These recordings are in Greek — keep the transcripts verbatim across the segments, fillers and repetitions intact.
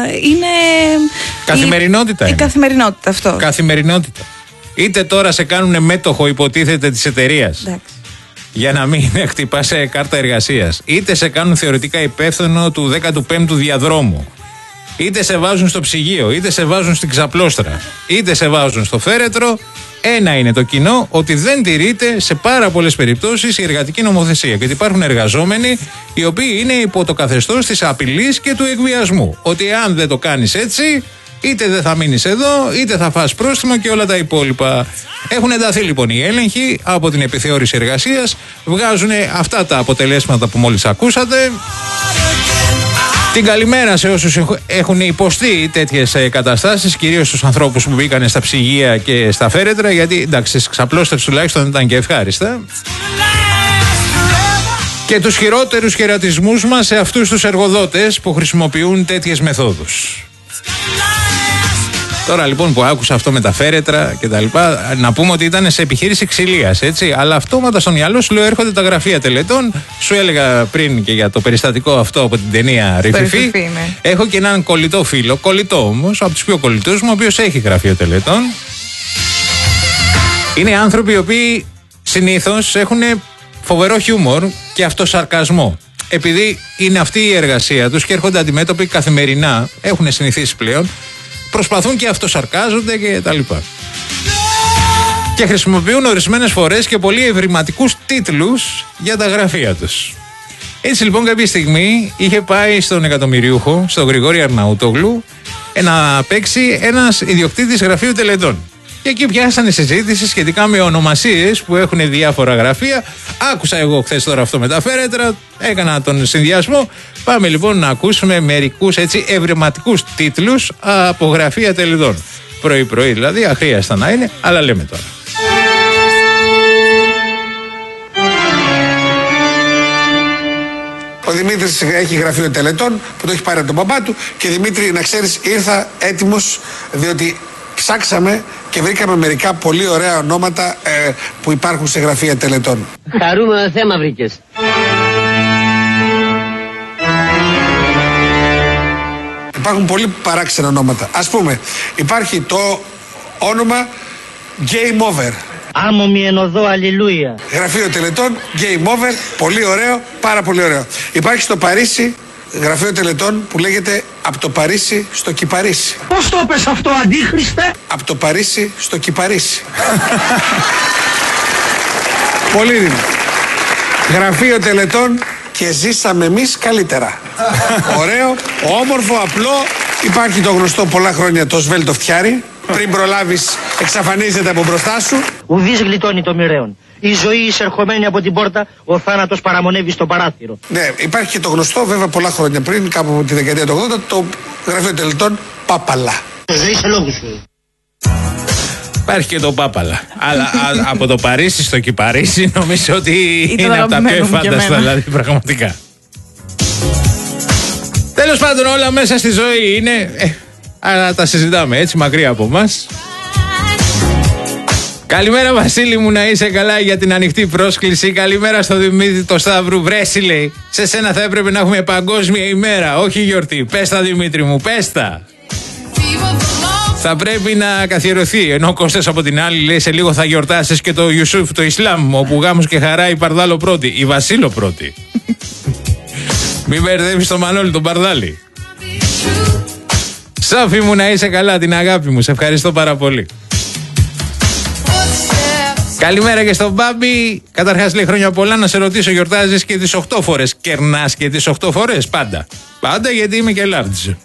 είναι. Καθημερινότητα. Η, είναι. η καθημερινότητα, αυτό. Καθημερινότητα. Είτε τώρα σε κάνουν μέτοχο, υποτίθεται, της εταιρείας. Για να μην χτυπάς σε κάρτα εργασίας. Είτε σε κάνουν θεωρητικά υπεύθυνο του δέκατου πέμπτου διαδρόμου. Είτε σε βάζουν στο ψυγείο, είτε σε βάζουν στην ξαπλώστρα, είτε σε βάζουν στο φέρετρο. Ένα είναι το κοινό, ότι δεν τηρείται σε πάρα πολλές περιπτώσεις η εργατική νομοθεσία. Γιατί υπάρχουν εργαζόμενοι οι οποίοι είναι υπό το καθεστώς της απειλής και του εκβιασμού. Ότι αν δεν το κάνεις έτσι, είτε δεν θα μείνεις εδώ, είτε θα φας πρόστιμο και όλα τα υπόλοιπα. Έχουν ενταθεί λοιπόν οι έλεγχοι από την επιθεώρηση εργασίας, βγάζουν αυτά τα αποτελέσματα που μόλις ακούσατε. Την καλημέρα σε όσους έχουν υποστεί τέτοιες καταστάσεις, κυρίως στους ανθρώπους που μπήκαν στα ψυγεία και στα φέρετρα, γιατί εντάξει, στις ξαπλώστρες τουλάχιστον δεν ήταν και ευχάριστα. Και τους χειρότερους χαιρετισμούς μας σε αυτούς τους εργοδότες που χρησιμοποιούν τέτοιες μεθόδους. Τώρα λοιπόν που άκουσα αυτό με τα φέρετρα και τα λοιπά, να πούμε ότι ήταν σε επιχείρηση ξυλίας, έτσι. Αλλά αυτόματα στο μυαλό σου λέω έρχονται τα γραφεία τελετών. Σου έλεγα πριν και για το περιστατικό αυτό από την ταινία Ρηφιφή. Ναι. Έχω και έναν κολλητό φίλο, κολλητό όμως, από τους πιο κολλητούς μου, ο οποίος έχει γραφείο τελετών. Είναι άνθρωποι οι οποίοι συνήθως έχουν φοβερό χιούμορ και αυτοσαρκασμό. Επειδή είναι αυτή η εργασία τους και έρχονται αντιμέτωποι καθημερινά, έχουν συνηθίσει πλέον. Προσπαθούν και αυτοσαρκάζονται και τα λοιπά. Και χρησιμοποιούν ορισμένες φορές και πολύ ευρηματικούς τίτλους για τα γραφεία τους. Έτσι λοιπόν κάποια στιγμή είχε πάει στον εκατομμυριούχο, στον Γρηγόρη Αρναούτογλου, να παίξει ένας ιδιοκτήτης γραφείου τελετών. Και εκεί πιάσανε συζήτηση σχετικά με ονομασίες που έχουν διάφορα γραφεία. Άκουσα εγώ χθες τώρα αυτό με τα φέρετρα, έκανα τον συνδυασμό. Πάμε λοιπόν να ακούσουμε μερικούς έτσι ευρηματικούς τίτλους από γραφεία τελετών. Πρωί-πρωί δηλαδή, αχρίαστα να είναι, αλλά λέμε τώρα. Ο Δημήτρης έχει γραφείο τελετών που το έχει πάρει από τον παπά του. Και Δημήτρη, να ξέρεις, ήρθα έτοιμος διότι ψάξαμε και βρήκαμε μερικά πολύ ωραία ονόματα ε, που υπάρχουν σε γραφεία τελετών. Χαρούμενο θέμα βρήκες. Υπάρχουν πολύ παράξενα ονόματα. Ας πούμε, υπάρχει το όνομα Game Over. Άμμο μη ενωδώ, αλληλούια. Γραφείο τελετών, Game Over, πολύ ωραίο, πάρα πολύ ωραίο. Υπάρχει στο Παρίσι γραφείο τελετών που λέγεται από το Παρίσι στο Κυπαρίσι. Πώς το πες αυτό, αντίχριστε? Από το Παρίσι στο Κυπαρίσι. Πολύ δίνει. Γραφείο τελετών και ζήσαμε εμείς καλύτερα. Ωραίο, όμορφο, απλό. Υπάρχει το γνωστό πολλά χρόνια το σβέλτο φτιάρι. Πριν προλάβεις εξαφανίζεται από μπροστά σου. Ουδής γλιτώνει το μοιραίον. Η ζωή εισερχομένη από την πόρτα, ο θάνατος παραμονεύει στο παράθυρο. Ναι, υπάρχει και το γνωστό βέβαια πολλά χρόνια πριν, κάπου από τη δεκαετία του ογδόντα, το γραφείο τελετών Πάπαλα. Ζωή σε λόγους σου. Υπάρχει και το Πάπαλα. Αλλά α, από το Παρίσι στο Κυπαρίσι νομίζω ότι είναι από τα πιο εφάνταστα, δηλαδή πραγματικά. Τέλος πάντων, όλα μέσα στη ζωή είναι. Ε, αλλά τα συζητάμε έτσι μακριά από εμάς. Καλημέρα Βασίλη μου, να είσαι καλά για την ανοιχτή πρόσκληση. Καλημέρα στο Δημήτρη το Σταύρου. Βρέσει λέει, σε σένα θα έπρεπε να έχουμε παγκόσμια ημέρα, όχι γιορτή. Πες τα Δημήτρη μου, πες τα. Θα πρέπει να καθιερωθεί. Ενώ ο Κώστας από την άλλη λέει σε λίγο θα γιορτάσεις και το Ιουσούφ, το Ισλάμ, όπου γάμος και χαρά η Παρδάλο πρώτη, η Βασίλο πρώτη. Μην μπερδεύεις τον Μανώλη τον Παρδάλη. Σάφη μου, να είσαι καλά, την αγάπη μου, σε ευχαριστώ πάρα πολύ. Καλημέρα και στον Μπάμπη. Καταρχάς λέει χρόνια πολλά, να σε ρωτήσω, γιορτάζεις και τις οκτώ φορές? Κερνάς και τις οκτώ φορές? Πάντα. Πάντα, γιατί είμαι και large.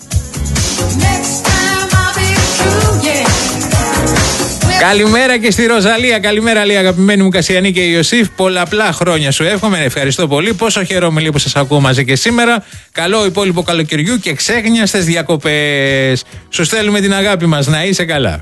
Καλημέρα και στη Ροζαλία. Καλημέρα λέει αγαπημένη μου Κασιανή και Ιωσήφ. Πολλαπλά χρόνια σου εύχομαι. Ευχαριστώ πολύ. Πόσο χαίρομαι λίγο που σας ακούω μαζί και σήμερα. Καλό υπόλοιπο καλοκαιριού και ξέχνιαστες διακοπές. Σου στέλνουμε την αγάπη μας. Να είσαι καλά.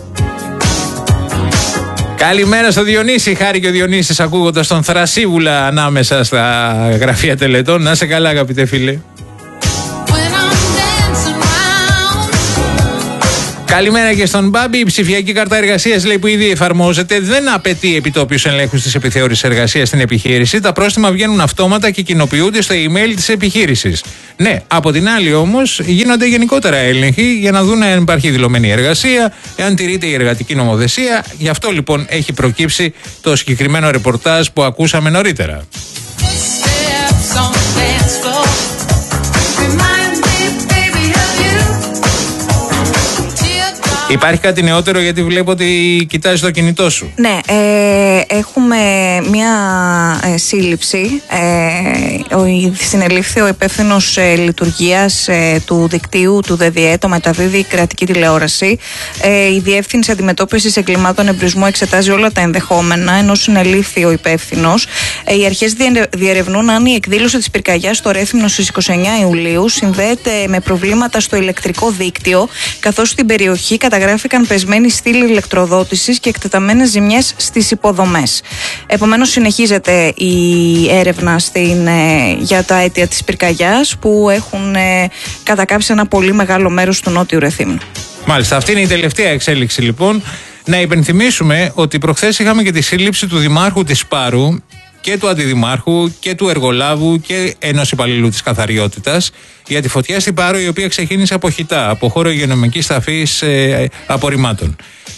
Καλημέρα στο Διονύση. Χάρη και ο Διονύσης ακούγοντας τον Θρασίβουλα ανάμεσα στα γραφεία τελετών. Να είσαι καλά αγαπητέ φίλε. Καλημέρα και στον Μπάμπη. Η ψηφιακή κάρτα εργασίας, λέει, που ήδη εφαρμόζεται, δεν απαιτεί επιτόπιους ελέγχους της επιθεώρησης εργασίας στην επιχείρηση. Τα πρόστιμα βγαίνουν αυτόματα και κοινοποιούνται στο email της επιχείρησης. Ναι, από την άλλη όμως γίνονται γενικότερα έλεγχοι για να δουν αν υπάρχει δηλωμένη εργασία, αν τηρείται η εργατική νομοθεσία. Γι' αυτό λοιπόν έχει προκύψει το συγκεκριμένο ρεπορτάζ που ακούσαμε νωρίτερα. Υπάρχει κάτι νεότερο, γιατί βλέπω ότι κοιτάζεις το κινητό σου. Ναι, ε, έχουμε μία ε, σύλληψη. Ε, ο, συνελήφθη ο υπεύθυνος ε, λειτουργίας ε, του δικτύου του ΔΔΕ, το μεταδίδει η κρατική τηλεόραση. Ε, η Διεύθυνση Αντιμετώπισης Εγκλημάτων Εμπρισμού εξετάζει όλα τα ενδεχόμενα, ενώ συνελήφθη ο υπεύθυνος. Ε, οι αρχές διερευνούν αν η εκδήλωση της πυρκαγιάς στο Ρέθυμνο στις είκοσι εννέα Ιουλίου συνδέεται με προβλήματα στο ηλεκτρικό δίκτυο, καθώς στην περιοχή καταγράφηκαν πεσμένοι στήλοι ηλεκτροδότησης και εκτεταμένες ζημιές στις υποδομές. Επομένως, συνεχίζεται η έρευνα στην, ε, για τα αίτια της πυρκαγιάς που έχουν ε, κατακάψει ένα πολύ μεγάλο μέρος του Νότιου Ρεθύμνου. Μάλιστα, αυτή είναι η τελευταία εξέλιξη λοιπόν. Να υπενθυμίσουμε ότι προχθές είχαμε και τη σύλληψη του Δημάρχου της Πάρου και του Αντιδημάρχου και του Εργολάβου και ενός υπαλλήλου της καθαριότητας για τη φωτιά στην Πάρο, η οποία ξεκίνησε από χιτά, από χώρο υγειονομικής ταφής ε, απορριμμάτων.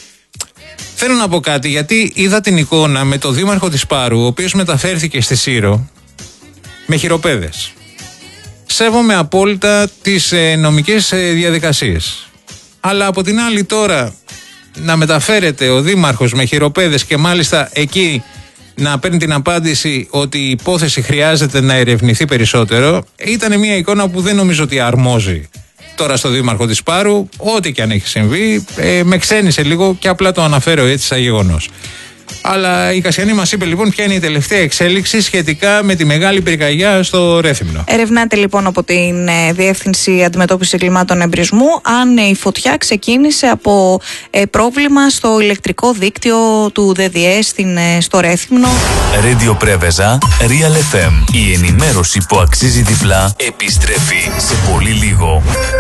Θέλω να πω κάτι, γιατί είδα την εικόνα με τον Δήμαρχο της Πάρου, ο οποίος μεταφέρθηκε στη Σύρο με χειροπέδες. Σέβομαι απόλυτα τις ε, νομικές ε, διαδικασίες. Αλλά από την άλλη τώρα να μεταφέρεται ο Δήμαρχος με χειροπέδες και μάλιστα εκεί να παίρνει την απάντηση ότι η υπόθεση χρειάζεται να ερευνηθεί περισσότερο, ήταν μια εικόνα που δεν νομίζω ότι αρμόζει τώρα στο Δήμαρχο της Πάρου. Ό,τι και αν έχει συμβεί, ε, με ξένησε λίγο και απλά το αναφέρω έτσι σαν γεγονός. Αλλά η Κασιανή μας είπε λοιπόν ποια είναι η τελευταία εξέλιξη σχετικά με τη μεγάλη πυρκαγιά στο Ρέθυμνο. Ερευνάται λοιπόν από την ε, Διεύθυνση Αντιμετώπισης Εγκλημάτων Εμπρισμού αν ε, η φωτιά ξεκίνησε από ε, πρόβλημα στο ηλεκτρικό δίκτυο του ΔΔΕ στην, ε, στο Ρέθυμνο. Radio Preveza, Real εφ εμ. Η ενημέρωση που αξίζει διπλά επιστρέφει σε πολύ λίγο.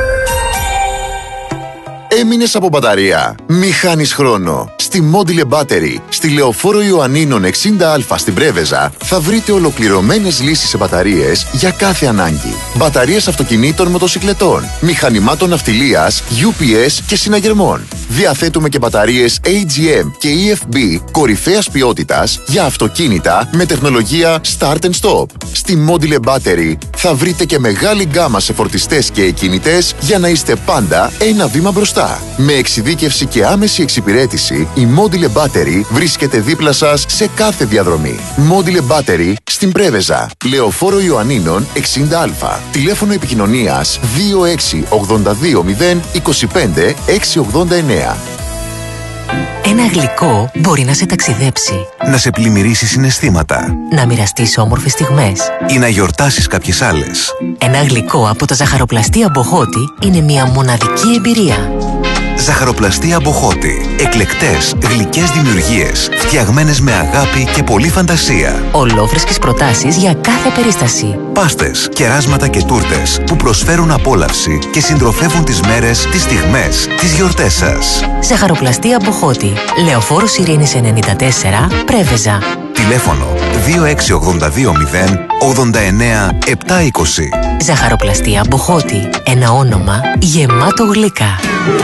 Έμεινες από μπαταρία? Μη χάνεις χρόνο. Στη Module Battery, στη Λεωφόρο Ιωαννίνων εξήντα Α στην Πρέβεζα, θα βρείτε ολοκληρωμένες λύσεις σε μπαταρίες για κάθε ανάγκη. Μπαταρίες αυτοκινήτων, μοτοσικλετών, μηχανημάτων ναυτιλίας, γιου πι ες και συναγερμών. Διαθέτουμε και μπαταρίες έι τζι εμ και ι εφ μπι κορυφαίας ποιότητας για αυτοκίνητα με τεχνολογία Start and Stop. Στη Module Battery θα βρείτε και μεγάλη γκάμα σε φορτιστές και εκκινητές για να είστε πάντα ένα βήμα μπροστά. Με εξειδίκευση και άμεση εξυπηρέτηση, η Module Battery βρίσκεται δίπλα σας σε κάθε διαδρομή. Module Battery στην Πρέβεζα, Λεωφόρο Ιωαννίνων εξήντα Α. Τηλέφωνο επικοινωνίας δύο έξι ογδόντα δύο μηδέν είκοσι πέντε έξι ογδόντα εννέα. Ένα γλυκό μπορεί να σε ταξιδέψει, να σε πλημμυρίσει συναισθήματα, να μοιραστείς όμορφες στιγμές ή να γιορτάσεις κάποιες άλλες. Ένα γλυκό από τα ζαχαροπλαστεία Μποχώτη είναι μια μοναδική εμπειρία. Ζαχαροπλαστεία Μποχώτη. Εκλεκτές, γλυκές δημιουργίες, φτιαγμένες με αγάπη και πολλή φαντασία. Ολόφρεσκες προτάσεις για κάθε περίσταση. Πάστες, κεράσματα και τούρτες που προσφέρουν απόλαυση και συντροφεύουν τις μέρες, τις στιγμές, τις γιορτές σας. Ζαχαροπλαστεία Μποχώτη. Λεωφόρος Ειρήνης ενενήντα τέσσερα, Πρέβεζα. Τηλέφωνο δύο έξι ογδόντα δύο μηδέν ογδόντα εννέα επτακόσια είκοσι. Ζαχαροπλαστεία Μποχώτη. Ένα όνομα γεμάτο γλυκά.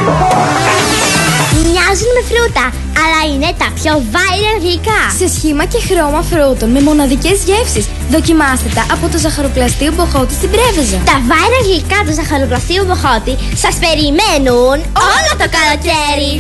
Μοιάζουν με φρούτα, αλλά είναι τα πιο viral γλυκά. Σε σχήμα και χρώμα φρούτων με μοναδικές γεύσεις. Δοκιμάστε τα από το Ζαχαροπλαστείο Μποχώτη στην Πρέβεζα. Τα viral γλυκά του Ζαχαροπλαστείου Μποχώτη σας περιμένουν όλο το καλοκαίρι.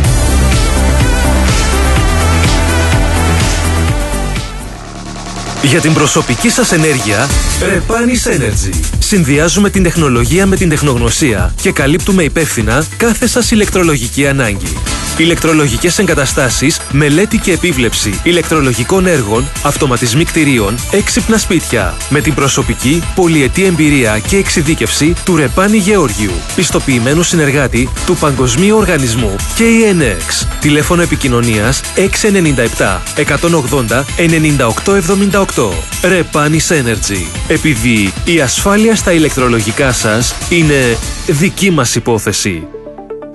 Για την προσωπική σας ενέργεια, Repanis Energy. Συνδυάζουμε την τεχνολογία με την τεχνογνωσία και καλύπτουμε υπεύθυνα κάθε σας ηλεκτρολογική ανάγκη. Ηλεκτρολογικές εγκαταστάσεις, μελέτη και επίβλεψη ηλεκτρολογικών έργων, αυτοματισμοί κτηρίων, έξυπνα σπίτια. Με την προσωπική, πολυετή εμπειρία και εξειδίκευση του Ρεπάνι Γεώργιου, πιστοποιημένου συνεργάτη του Παγκοσμίου Οργανισμού και η ΕΝΕΞ. Τηλέφωνο επικοινωνίας έξι εννιά επτά εκατόν ογδόντα ενενήντα οκτώ εβδομήντα οκτώ. Repanis Energy. Επειδή η ασφάλεια στα ηλεκτρολογικά σας είναι δική μας υπόθεση.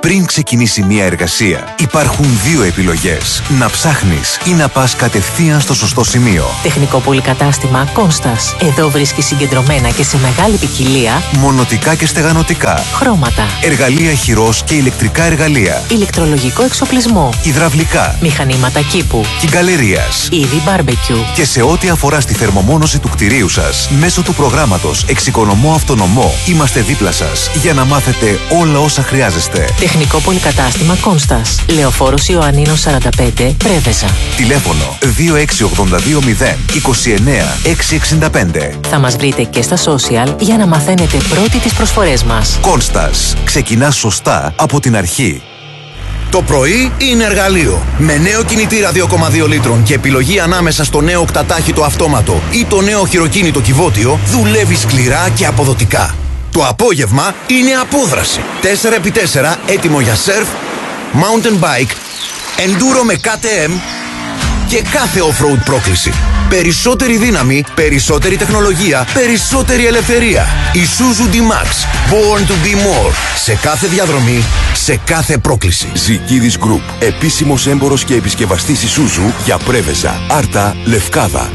Πριν ξεκινήσει μια εργασία, υπάρχουν δύο επιλογές. Να ψάχνεις ή να πας κατευθείαν στο σωστό σημείο. Τεχνικό πολυκατάστημα Κόνστας. Εδώ βρίσκεις συγκεντρωμένα και σε μεγάλη ποικιλία μονοτικά και στεγανοτικά, χρώματα, εργαλεία χειρός και ηλεκτρικά εργαλεία, ηλεκτρολογικό εξοπλισμό, υδραυλικά, μηχανήματα κήπου, κυγκαλερίας, είδη μπάρμπεκιου. Και σε ό,τι αφορά στη θερμομόνωση του κτηρίου σας, μέσω του προγράμματος Εξοικονομώ Αυτονομό, είμαστε δίπλα σας για να μάθετε όλα όσα χρειάζεστε. Τεχνικό πολυκατάστημα Κόνστας. Λεωφόρος Ιωαννίνων σαράντα πέντε, Πρέβεζα. Τηλέφωνο δύο έξι ογδόντα δύο μηδέν είκοσι εννέα εξακόσια εξήντα πέντε. Θα μας βρείτε και στα social για να μαθαίνετε πρώτοι τις προσφορές μας. Κόνστας. Ξεκινά σωστά από την αρχή. Το πρωί είναι εργαλείο. Με νέο κινητήρα δύο κόμμα δύο λίτρων και επιλογή ανάμεσα στο νέο οκτατάχυτο αυτόματο ή το νέο χειροκίνητο κυβότιο, δουλεύει σκληρά και αποδοτικά. Το απόγευμα είναι απόδραση. τέσσερα επί τέσσερα έτοιμο για σερφ, mountain bike, enduro με κέι τι εμ και κάθε off-road πρόκληση. Περισσότερη δύναμη, περισσότερη τεχνολογία, περισσότερη ελευθερία. Isuzu D-Max. Born to be more. Σε κάθε διαδρομή, σε κάθε πρόκληση. Ζικίδης Group. Επίσημος έμπορος και επισκευαστής Isuzu για Πρέβεζα, Άρτα, Λευκάδα.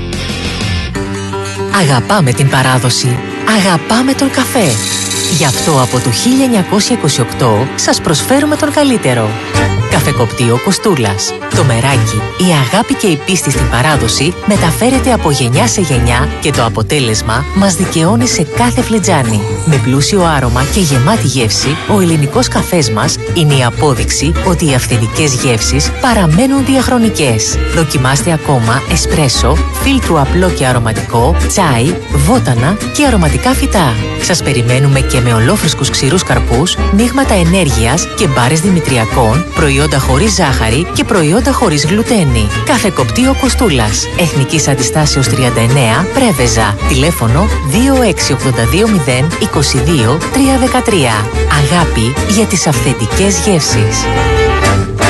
Αγαπάμε την παράδοση. Αγαπάμε τον καφέ. Γι' αυτό από το χίλια εννιακόσια είκοσι οκτώ σας προσφέρουμε τον καλύτερο. Καφεκοπτείο Κοστούλας. Το μεράκι, η αγάπη και η πίστη στην παράδοση μεταφέρεται από γενιά σε γενιά και το αποτέλεσμα μας δικαιώνει σε κάθε φλιτζάνι. Με πλούσιο άρωμα και γεμάτη γεύση, ο ελληνικός καφές μας είναι η απόδειξη ότι οι αυθεντικές γεύσεις παραμένουν διαχρονικές. Δοκιμάστε ακόμα εσπρέσο, φίλτρου απλό και αρωματικό, τσάι, βότανα και αρωματικά φυτά. Σας περιμένουμε και με ολόφρεσκους ξηρούς καρπούς, μείγματα ενέργειας και μπάρες δημητριακών, προϊόντα χωρίς ζάχαρη και προϊόντα χωρίς γλουτένη. Καφεκοπτείο Κοστούλας. Εθνικής Αντιστάσεως τριάντα εννέα, Πρέβεζα. Τηλέφωνο δύο έξι ογδόντα δύο μηδέν είκοσι δύο τριακόσια δεκατρία. Αγάπη για τις αυθεντικές γεύσεις.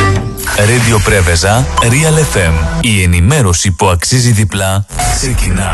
Radio Πρέβεζα, Real εφ εμ. Η ενημέρωση που αξίζει διπλά ξεκινά.